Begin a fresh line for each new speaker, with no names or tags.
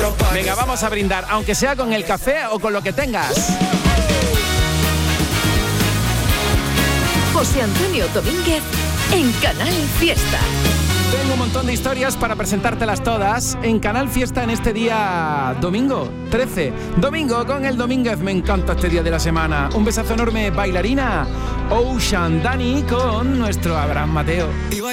Venga, vamos a brindar, aunque sea con el café o con lo que tengas.
José Antonio Domínguez en Canal Fiesta.
Tengo un montón de historias para presentártelas todas en Canal Fiesta en este día domingo 13. Domingo con el Domínguez, me encanta este día de la semana. Un besazo enorme, bailarina Ocean Dani con nuestro Abraham Mateo.